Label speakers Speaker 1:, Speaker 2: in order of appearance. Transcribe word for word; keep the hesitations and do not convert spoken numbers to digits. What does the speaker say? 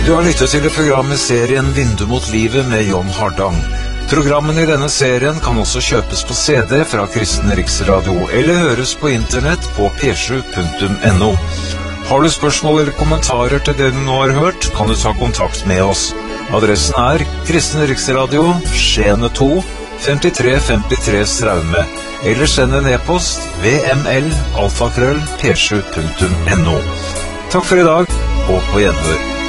Speaker 1: Du har lyttet til programmet serien Vindu mot livet med John Hardang. Programmene i denne serien kan også kjøpes på C D fra Kristen Riksradio, eller høres på internett på p sju punktum n o. Har du spørsmål eller kommentarer til det du nå har hørt, kan du ta kontakt med oss. Adressen er Kristen Riksradio, Skjene to, femtitre femtitre Straume, eller send en e-post v m l alfakrøll p sju punktum n o. Takk for i dag, og på gjenhør.